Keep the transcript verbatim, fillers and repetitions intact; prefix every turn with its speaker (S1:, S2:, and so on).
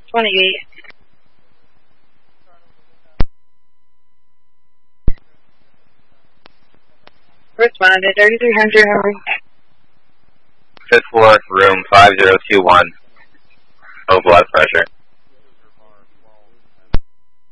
S1: twenty-eight. Responded, thirty-three hundred, Henry.
S2: Fifth floor, room five zero two one. Low blood pressure.